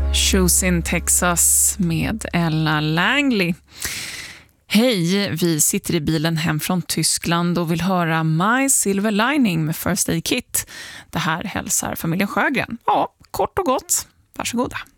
Shoes in Texas med Ella Langley. Hej, vi sitter i bilen hem från Tyskland och vill höra My Silver Lining med First Aid Kit. Det här hälsar familjen Sjögren. Ja, kort och gott. Varsågoda.